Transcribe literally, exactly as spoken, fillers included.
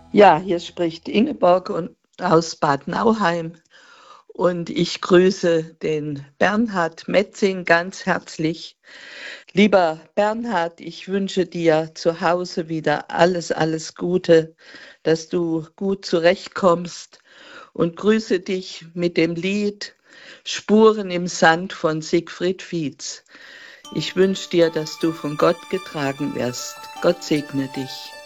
Ja, hier spricht Ingeborg und aus Bad Nauheim und ich grüße den Bernhard Metzing ganz herzlich. Lieber Bernhard, ich wünsche dir zu Hause wieder alles, alles Gute, dass du gut zurechtkommst und grüße dich mit dem Lied Spuren im Sand von Siegfried Fietz. Ich wünsche dir, dass du von Gott getragen wirst. Gott segne dich.